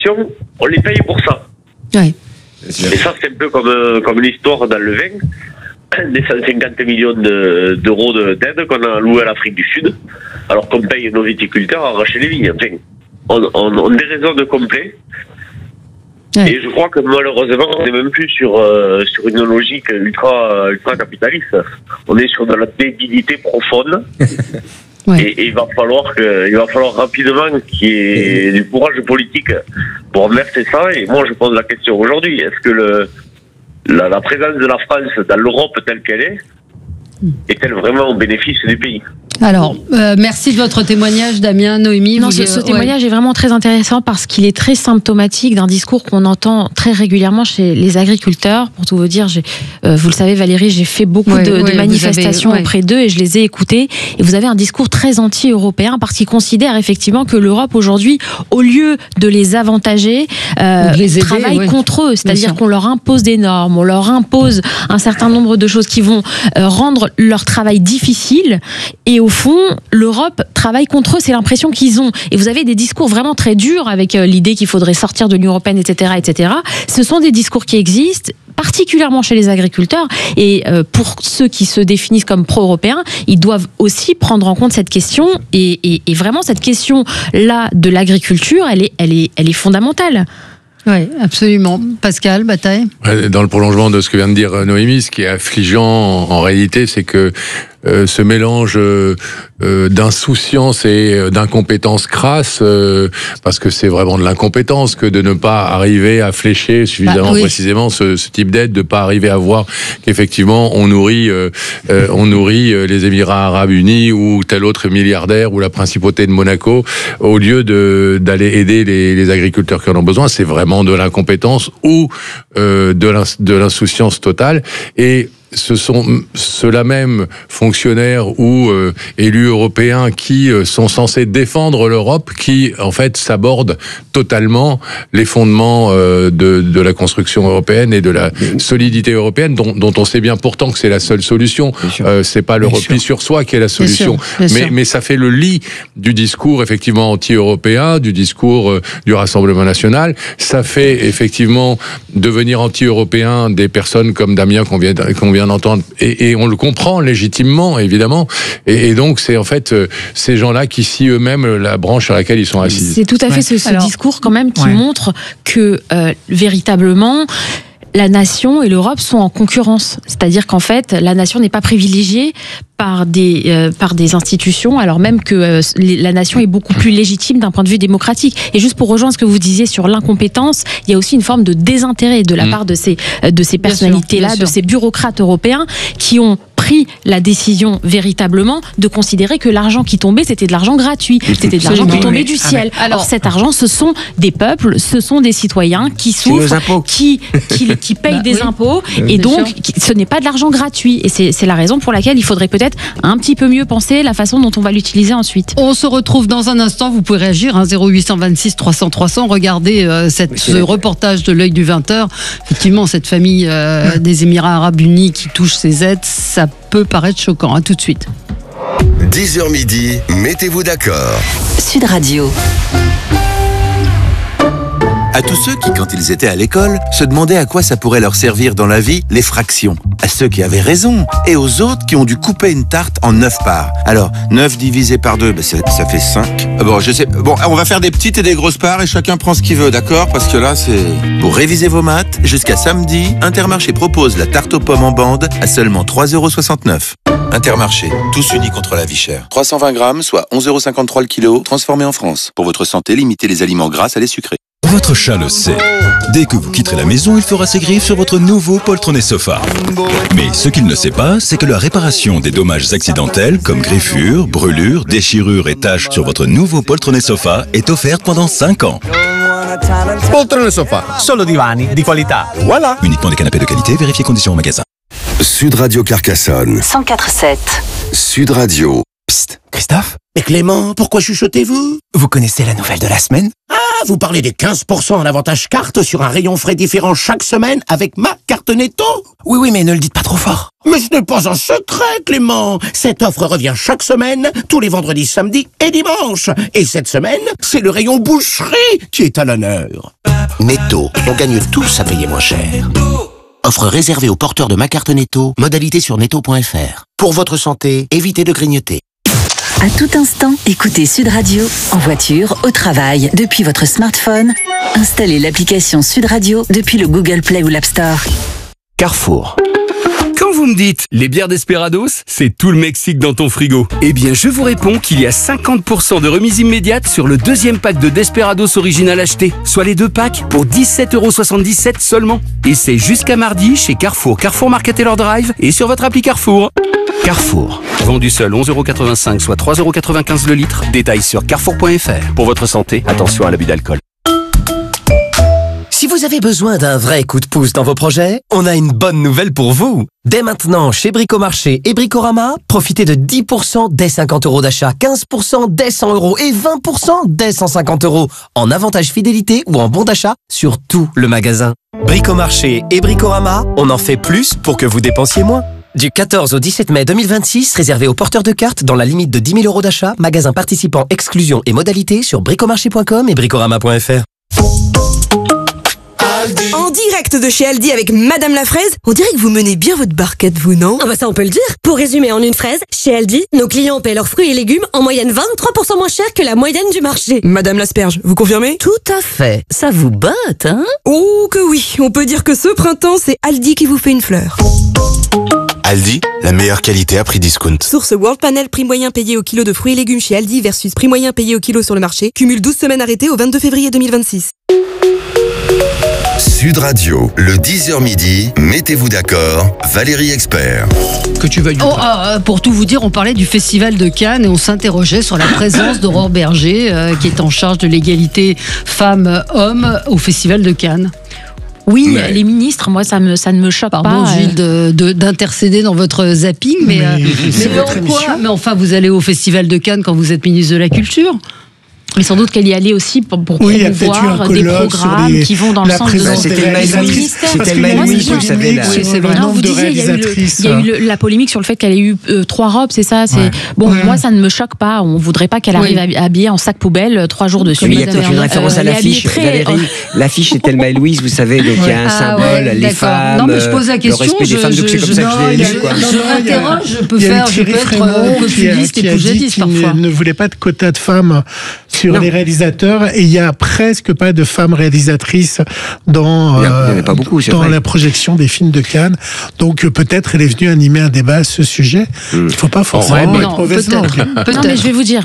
on les paye pour ça. Ouais. Et ça, c'est un peu comme l'histoire dans le vin, des 150 millions d'euros d'aide qu'on a alloués à l'Afrique du Sud, alors qu'on paye nos viticulteurs à arracher les vignes. Enfin, on déraisonne complet. Ouais. Et je crois que malheureusement, on n'est même plus sur une logique ultra capitaliste. On est sur de la débilité profonde. Ouais. Et il va falloir rapidement qu'il y ait du courage politique pour renverser ça. Et moi, je pose la question aujourd'hui, est-ce que la présence de la France dans l'Europe telle qu'elle est-elle vraiment au bénéfice des pays? Alors, merci de votre témoignage, Damien, Noémie. Non, ce témoignage est vraiment très intéressant parce qu'il est très symptomatique d'un discours qu'on entend très régulièrement chez les agriculteurs. Pour tout vous dire, vous le savez, Valérie, j'ai fait beaucoup de manifestations auprès d'eux et je les ai écoutés. Et vous avez un discours très anti-européen parce qu'ils considèrent effectivement que l'Europe aujourd'hui, au lieu de les avantager, travaille contre eux. C'est-à-dire qu'on leur impose des normes, on leur impose un certain nombre de choses qui vont rendre leur travail difficile. Et au fond, l'Europe travaille contre eux, c'est l'impression qu'ils ont. Et vous avez des discours vraiment très durs avec l'idée qu'il faudrait sortir de l'Union européenne, etc., etc. Ce sont des discours qui existent, particulièrement chez les agriculteurs. Et pour ceux qui se définissent comme pro-européens, ils doivent aussi prendre en compte cette question. Et vraiment, cette question-là de l'agriculture, elle est fondamentale. Oui, absolument. Pascal Bataille. Dans le prolongement de ce que vient de dire Noémie, ce qui est affligeant en réalité, c'est que ce mélange d'insouciance et d'incompétence crasse, parce que c'est vraiment de l'incompétence que de ne pas arriver à flécher suffisamment précisément ce type d'aide, de pas arriver à voir qu'effectivement on nourrit les Émirats Arabes Unis ou tel autre milliardaire ou la principauté de Monaco au lieu d'aller aider les agriculteurs qui en ont besoin. C'est vraiment de l'incompétence ou de l'insouciance totale. Et ce sont ceux-là même fonctionnaires ou élus européens qui sont censés défendre l'Europe, qui en fait sabordent totalement les fondements de la construction européenne et de la solidité européenne, dont on sait bien pourtant que c'est la seule solution. C'est pas le repli sur soi qui est la solution, mais ça fait le lit du discours effectivement anti-européen, du discours du Rassemblement national. Ça fait effectivement devenir anti-européen des personnes comme Damien qu'on vient d'entendre, et on le comprend légitimement, évidemment, et donc c'est en fait ces gens-là qui scient eux-mêmes la branche sur laquelle ils sont assis. C'est tout à fait ce discours quand même qui montre que véritablement la nation et l'Europe sont en concurrence. C'est-à-dire qu'en fait, la nation n'est pas privilégiée par des institutions, alors même que la nation est beaucoup plus légitime d'un point de vue démocratique. Et juste pour rejoindre ce que vous disiez sur l'incompétence, il y a aussi une forme de désintérêt de la part de ces personnalités-là, de ces bureaucrates européens qui ont pris la décision véritablement de considérer que l'argent qui tombait, c'était de l'argent gratuit, c'était de l'argent qui tombait du ciel. Alors cet argent, ce sont des peuples, ce sont des citoyens qui souffrent, qui payent des impôts, et donc ce n'est pas de l'argent gratuit. Et c'est la raison pour laquelle il faudrait peut-être un petit peu mieux penser la façon dont on va l'utiliser ensuite. On se retrouve dans un instant, vous pouvez réagir, 0826 300 300, regardez ce reportage de l'œil du 20h. Effectivement, cette famille des Émirats Arabes Unis qui touche ces aides, ça peut paraître choquant. À tout de suite. 10h midi, mettez-vous d'accord. Sud Radio. À tous ceux qui, quand ils étaient à l'école, se demandaient à quoi ça pourrait leur servir dans la vie, les fractions. À ceux qui avaient raison, et aux autres qui ont dû couper une tarte en 9 parts. Alors, 9 divisé par 2, ça fait 5. Bon, je sais. Bon, on va faire des petites et des grosses parts et chacun prend ce qu'il veut, d'accord? Parce que là, c'est... Pour réviser vos maths, jusqu'à samedi, Intermarché propose la tarte aux pommes en bande à seulement 3,69 €. Intermarché, tous unis contre la vie chère. 320 grammes, soit 11,53 € le kilo, transformé en France. Pour votre santé, limitez les aliments gras à les sucrés. Votre chat le sait. Dès que vous quitterez la maison, il fera ses griffes sur votre nouveau poltronnet sofa. Mais ce qu'il ne sait pas, c'est que la réparation des dommages accidentels, comme griffures, brûlures, déchirures et taches sur votre nouveau poltronnet sofa, est offerte pendant 5 ans. Poltrone sofa, solo divani di qualità. Voilà. Uniquement des canapés de qualité, vérifiez conditions en magasin. Sud Radio Carcassonne. 104.7. Sud Radio. Psst, Christophe, Mais Clément, pourquoi chuchotez-vous? Vous connaissez la nouvelle de la semaine? Ah, vous parlez des 15% en avantage carte sur un rayon frais différent chaque semaine avec ma carte Netto? Oui, mais ne le dites pas trop fort. Mais ce n'est pas un secret, Clément. Cette offre revient chaque semaine, tous les vendredis, samedis et dimanches. Et cette semaine, c'est le rayon boucherie qui est à l'honneur. Netto, on gagne tous à payer moins cher. Offre réservée aux porteurs de ma carte Netto, modalité sur netto.fr. Pour votre santé, évitez de grignoter. À tout instant, écoutez Sud Radio, en voiture, au travail, depuis votre smartphone. Installez l'application Sud Radio depuis le Google Play ou l'App Store. Carrefour. Quand vous me dites les bières Desperados, c'est tout le Mexique dans ton frigo. Eh bien, je vous réponds qu'il y a 50% de remise immédiate sur le deuxième pack de Desperados original acheté, soit les 2 packs pour 17,77€ seulement. Et c'est jusqu'à mardi chez Carrefour, Carrefour Market Taylor Drive et sur votre appli Carrefour. Carrefour. Vendu seul 11,85€, soit 3,95€ le litre. Détails sur carrefour.fr. Pour votre santé, attention à l'abus d'alcool. Si vous avez besoin d'un vrai coup de pouce dans vos projets, on a une bonne nouvelle pour vous. Dès maintenant, chez Bricomarché et Bricorama, profitez de 10% dès 50€ d'achat, 15% dès 100€ et 20% dès 150€ en avantage fidélité ou en bon d'achat sur tout le magasin. Bricomarché et Bricorama, on en fait plus pour que vous dépensiez moins. Du 14 au 17 mai 2026, réservé aux porteurs de cartes dans la limite de 10 000€ d'achat, magasin participant, exclusion et modalités sur bricomarché.com et bricorama.fr. En direct de chez Aldi avec Madame la Fraise, on dirait que vous menez bien votre barquette, vous, non? Ah bah ça on peut le dire. Pour résumer en une phrase, chez Aldi, nos clients paient leurs fruits et légumes en moyenne 23% moins cher que la moyenne du marché. Madame l'asperge, vous confirmez? Tout à fait. Ça vous botte, hein? Oh que oui, on peut dire que ce printemps, c'est Aldi qui vous fait une fleur. Aldi, la meilleure qualité à prix discount. Source World Panel, prix moyen payé au kilo de fruits et légumes chez Aldi versus prix moyen payé au kilo sur le marché. Cumule 12 semaines arrêtées au 22 février 2026. Sud Radio, le 10h midi, mettez-vous d'accord, Valérie Expert. Que tu veuilles pour tout vous dire, on parlait du Festival de Cannes et on s'interrogeait sur la présence d'Aurore Berger, qui est en charge de l'égalité femmes-hommes au Festival de Cannes. Oui, elle est ministre, moi ça ne me choque pas. Pardon Gilles d'intercéder dans votre zapping, mais enfin vous allez au Festival de Cannes quand vous êtes ministre de la Culture. Mais sans doute qu'elle y allait aussi pour promouvoir des programmes qui vont dans le sens de C'était le Maëlys, vous savez. C'est vrai. Vous disiez, il y a eu la polémique sur le fait qu'elle ait eu 3 robes, c'est ça. Moi ça ne me choque pas. On voudrait pas qu'elle arrive habillée en sac poubelle 3 jours de suite. Il y a peut-être une référence à l'affiche. Valérie, l'affiche c'était le Maëlys, vous savez, donc il y a un symbole, les femmes. Non mais je pose la question. Le respect des femmes, donc c'est comme ça que je l'ai lu. Je m'interroge, je peux être populiste et poujadiste parfois. Ne voulait pas de quota de femmes sur les réalisateurs, et il n'y a presque pas de femmes réalisatrices dans la projection des films de Cannes. Donc peut-être elle est venue animer un débat à ce sujet. Il ne faut pas forcément être mauvaise langue. Non, mais je vais vous dire.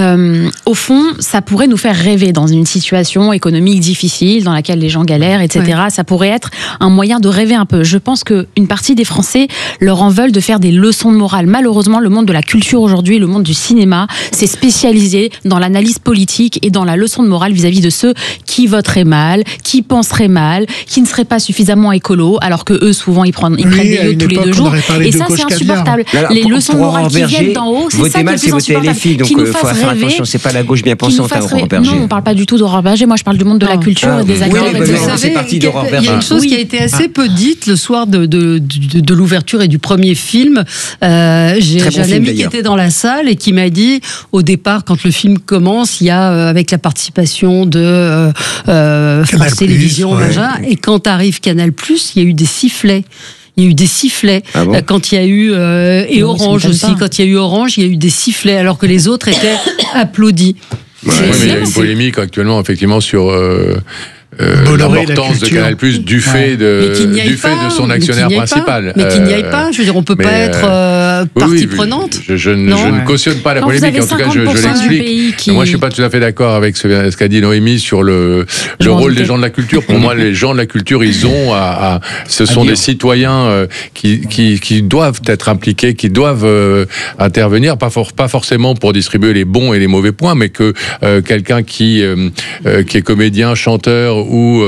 Au fond, ça pourrait nous faire rêver dans une situation économique difficile, dans laquelle les gens galèrent, etc. Ouais. Ça pourrait être un moyen de rêver un peu. Je pense qu'une partie des Français leur en veulent de faire des leçons de morale. Malheureusement, le monde de la culture aujourd'hui, le monde du cinéma, s'est spécialisé dans l'analyse politique et dans la leçon de morale vis-à-vis de ceux qui voteraient mal, qui penseraient mal, qui ne seraient pas suffisamment écolos, alors que eux, souvent, ils prennent des yachts tous les 2 jours. Et ça, c'est insupportable. Les leçons de morale qui viennent d'en haut, c'est ça qui est plus insupportable. Qui nous fassent rêver. Attention, c'est pas la gauche bien pensante, Aurore Berger. Non, on parle pas du tout d'Aurore Berger. Moi, je parle du monde de la culture et des acteurs. C'est parti d'Aurore Berger. Il y a une chose qui a été assez peu dite le soir de l'ouverture et du premier film. J'ai un ami qui était dans la salle et qui m'a dit, au départ, quand le film commence, il y a avec la participation de France Télévisions, et quand arrive Canal+, il y a eu des sifflets. Il y a eu des sifflets quand il y a eu et Orange aussi. Quand il y a eu Orange, il y a eu des sifflets alors que les autres étaient applaudis. Mais il y a une polémique actuellement effectivement sur l'importance de Canal+ du fait de son actionnaire principal. Mais qu'il n'y aille pas. Je veux dire, on peut pas être partie prenante. Je ne cautionne pas la polémique. En tout cas, je l'explique. Moi, je suis pas tout à fait d'accord avec ce qu'a dit Noémie sur le rôle des gens de la culture. Pour moi, les gens de la culture, ils ont ce sont des citoyens qui doivent être impliqués, qui doivent intervenir, pas forcément pour distribuer les bons et les mauvais points, mais que quelqu'un qui est comédien, chanteur ou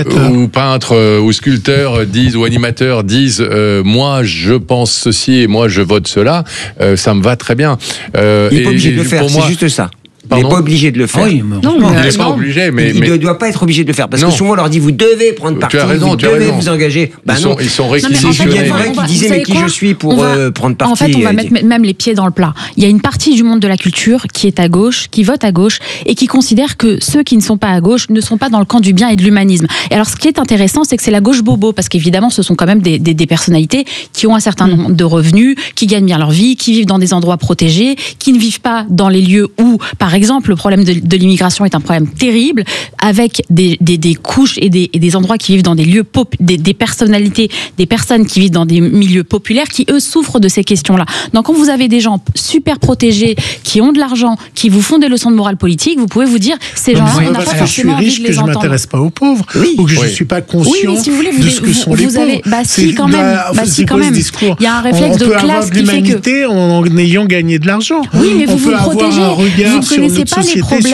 peintre ou sculpteur ou animateur disent moi je pense ceci et moi je vote cela, ça me va très bien. Il n'est pas obligé de le faire, c'est juste ça. Il n'est pas obligé de le faire. Oui, non, il n'est pas obligé, mais il ne doit pas être obligé de le faire parce que souvent on leur dit vous devez prendre parti, vous devez vous engager. Ils sont réquisitionnés. Il y a vrai qui disaient mais qui je suis pour prendre parti. En fait, on va mettre même les pieds dans le plat. Il y a une partie du monde de la culture qui est à gauche, qui vote à gauche et qui considère que ceux qui ne sont pas à gauche ne sont pas dans le camp du bien et de l'humanisme. Et alors, ce qui est intéressant, c'est que c'est la gauche bobo parce qu'évidemment, ce sont quand même des personnalités qui ont un certain nombre de revenus, qui gagnent bien leur vie, qui vivent dans des endroits protégés, qui ne vivent pas dans les lieux où, par exemple, le problème de l'immigration est un problème terrible, avec des couches et des endroits qui vivent dans des lieux, des personnalités, des personnes qui vivent dans des milieux populaires qui, eux, souffrent de ces questions-là. Donc, quand vous avez des gens super protégés, qui ont de l'argent, qui vous font des leçons de morale politique, vous pouvez vous dire, ces gens-là, on n'a pas forcément envie de les entendre. Je suis riche, que je ne m'intéresse pas aux pauvres, ou que je ne suis pas conscient de ce que sont les pauvres. Bah si, quand même. Il y a un réflexe de classe qui fait que... en ayant gagné de l'argent. Oui, mais vous vous protégez. Vous ne connaissez pas les problèmes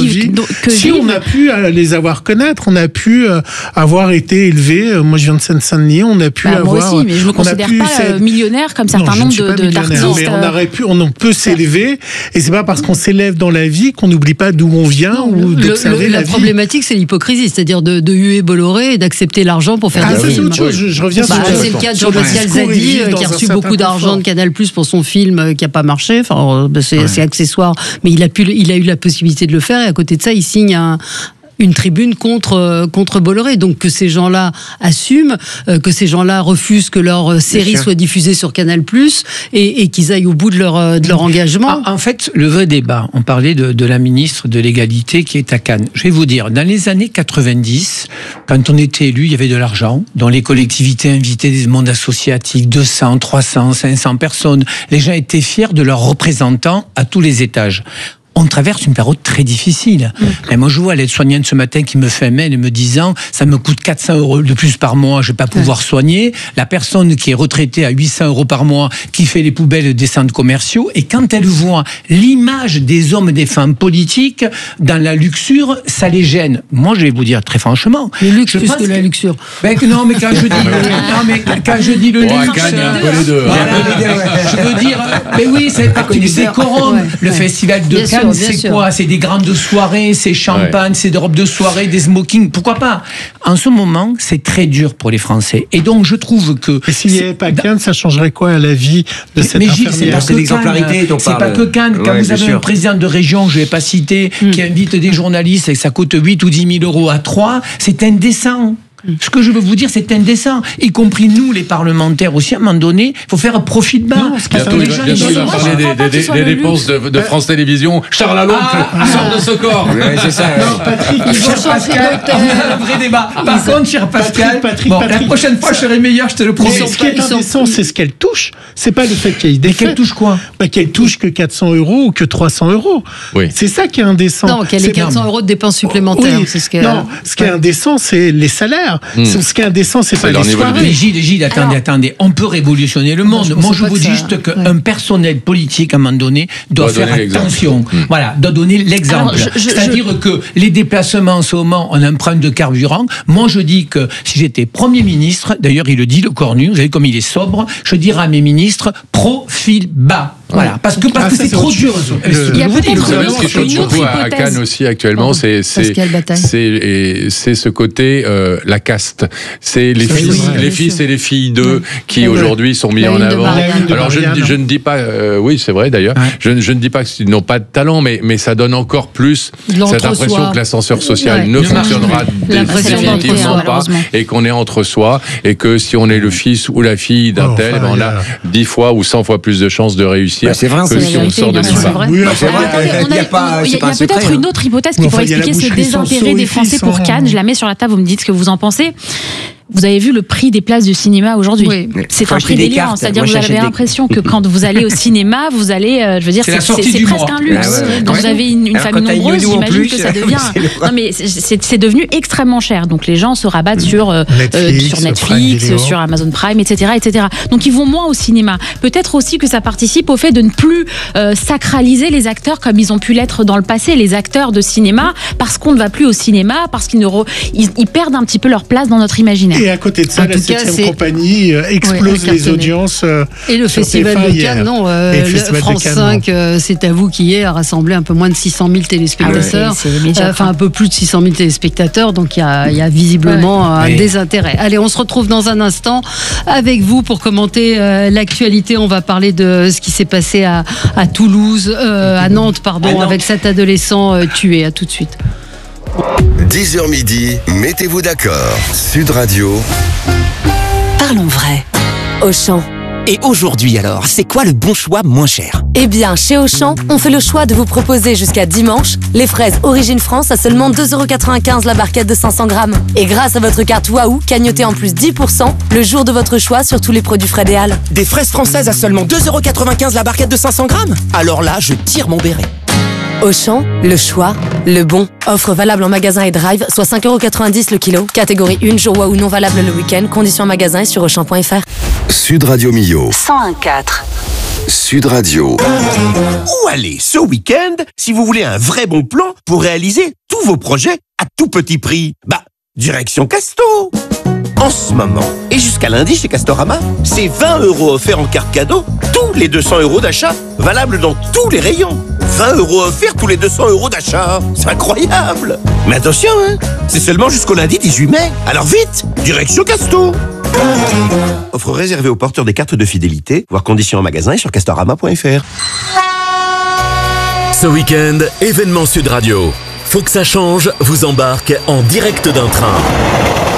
si on a pu les avoir connaître, on a pu avoir été élevé. Moi, je viens de Seine-Saint-Denis. On a pu avoir. Moi aussi, mais je me considère pas millionnaire comme certains nombres d'artistes. Mais on peut s'élever, et c'est pas parce qu'on s'élève dans la vie qu'on n'oublie pas d'où on vient ou d'observer la vie. La problématique, c'est l'hypocrisie, c'est-à-dire de huer Bolloré et d'accepter l'argent pour faire des films. Je reviens sur c'est le cas de Jean-Pascal Zadi qui a reçu beaucoup d'argent de Canal+ pour son film qui n'a pas marché. Enfin, c'est accessoire, mais il a eu la possibilité de le faire, et à côté de ça, il signe une tribune contre Bolloré. Donc que ces gens-là assument, que ces gens-là refusent que leur série soit diffusée sur Canal+, et qu'ils aillent au bout de leur engagement. En fait, le vrai débat, on parlait de la ministre de l'égalité qui est à Cannes. Je vais vous dire, dans les années 90, quand on était élu, il y avait de l'argent, dont les collectivités invitaient des mondes associatifs, 200, 300, 500 personnes. Les gens étaient fiers de leurs représentants à tous les étages. On traverse une période très difficile. Et moi, je vois l'aide-soignante ce matin qui me fait un mail me disant ça me coûte 400 € de plus par mois, je vais pas pouvoir soigner. La personne qui est retraitée à 800 € par mois, qui fait les poubelles des centres commerciaux, et quand elle voit l'image des hommes et des femmes politiques dans la luxure, ça les gêne. Moi, je vais vous dire très franchement. Le luxe plus que la luxure. Non, mais quand je dis le luxe, je veux dire, mais oui, c'est partie du décorum. Le festival de Cannes, c'est quoi? C'est des grandes soirées, c'est champagne, c'est des robes de soirée, des smokings, pourquoi pas? En ce moment, c'est très dur pour les Français. Et donc, je trouve que... Et s'il n'y avait pas Cannes, ça changerait quoi à la vie de cette infirmière? C'est l'exemplarité dont on parle. C'est pas que Cannes. Quand vous avez un président de région, je ne vais pas citer, qui invite des journalistes et que ça coûte 8 ou 10 000 € à 3, c'est indécent. Ce que je veux vous dire, c'est indécent. Y compris nous, les parlementaires aussi, à un moment donné, il faut faire un profit de bas. Bientôt, il va parler des dépenses de France Télévisions. Charles Aloncle sort de ce corps. C'est ça. Non, Patrick, cher Pascal, on a un vrai débat. Par contre, cher Pascal, la prochaine fois, je serai meilleur, je te le promets. Ce qui est indécent, c'est ce qu'elle touche. C'est pas le fait qu'il y ait des qu'elle touche quoi? Qu'elle touche que 400 € ou que 300 €. Oui. C'est ça qui est indécent. Non, qu'elle ait 400 € de dépenses supplémentaires. Non, ce qui est indécent, c'est les salaires. Ce qui est indécent, c'est pas les soirées. Gilles, attendez. On peut révolutionner le monde. Moi, je vous dis juste qu'un personnel politique, à un moment donné, doit faire attention. Voilà, doit donner l'exemple. C'est-à-dire que les déplacements, en ce moment, on emprunte de carburant. Moi, je dis que si j'étais Premier ministre, d'ailleurs, il le dit, le Cornu, vous savez comme il est sobre, je dirais à mes ministres, profil bas. Voilà, parce que c'est trop dur. Il y a peut-être ce qui choque beaucoup à Cannes aussi actuellement, c'est ce côté la caste. C'est les fils et les filles d'eux qui aujourd'hui sont mis en avant. Alors je ne dis pas, oui c'est vrai d'ailleurs, je ne dis pas qu'ils n'ont pas de talent, mais ça donne encore plus cette impression que l'ascenseur social ne fonctionnera définitivement pas, et qu'on est entre soi, et que si on est le fils ou la fille d'un tel, on a 10 fois ou 100 fois plus de chances de réussir. C'est vrai, que si on sort de nulle part. Il y a peut-être une autre hypothèse qui pourrait expliquer ce désintérêt des Français pour Cannes. Je la mets sur la table, vous me dites ce que vous en pensez. Vous avez vu le prix des places de cinéma aujourd'hui. Oui. C'est un prix délirant. C'est-à-dire que vous avez l'impression que quand vous allez au cinéma, vous allez, je veux dire, c'est presque un luxe. Quand vous avez une famille nombreuse, j'imagine que ça devient... Non mais c'est devenu extrêmement cher. Donc les gens se rabattent sur Netflix, sur Amazon Prime, etc., etc. Donc ils vont moins au cinéma. Peut-être aussi que ça participe au fait de ne plus sacraliser les acteurs comme ils ont pu l'être dans le passé, les acteurs de cinéma, parce qu'on ne va plus au cinéma, parce qu'ils perdent un petit peu leur place dans notre imaginaire. extraordinaire. Et à côté de ça, la 7e compagnie explose les audiences. Et le Festival de Cannes, non, France 5, c'est à vous qui a rassemblé un peu moins de 600 000 téléspectateurs. Enfin, un peu plus de 600 000 téléspectateurs, donc il y a visiblement un désintérêt. Allez, on se retrouve dans un instant avec vous pour commenter l'actualité. On va parler de ce qui s'est passé à Toulouse, à Nantes, pardon, avec cet adolescent tué. À tout de suite. 10h midi, mettez-vous d'accord. Sud Radio. Parlons vrai. Auchan. Et aujourd'hui alors, c'est quoi le bon choix moins cher? Eh bien, chez Auchan, on fait le choix de vous proposer jusqu'à dimanche les fraises Origine France à seulement 2,95€ la barquette de 500 grammes. Et grâce à votre carte Waouh, cagnotez en plus 10% le jour de votre choix sur tous les produits frais des Halles. Des fraises françaises à seulement 2,95€ la barquette de 500 grammes? Alors là, je tire mon béret. Auchan, le choix, le bon. Offre valable en magasin et drive, soit 5,90€ le kilo. Catégorie 1, jour Waouh non valable le week-end. Conditions en magasin et sur Auchan.fr. Sud Radio Millau. 101.4. Sud Radio. Où aller ce week-end si vous voulez un vrai bon plan pour réaliser tous vos projets à tout petit prix? Direction Casto. En ce moment, et jusqu'à lundi chez Castorama, c'est 20€ offerts en carte cadeau, tous les 200€ d'achat, valable dans tous les rayons. 20€ offerts tous les 200€ d'achat. C'est incroyable. Mais attention, c'est seulement jusqu'au lundi 18 mai. Alors vite, direction Casto. Offre réservée aux porteurs des cartes de fidélité, voir conditions en magasin et sur castorama.fr. Ce week-end, événement Sud Radio. Faut que ça change vous embarque en direct d'un train.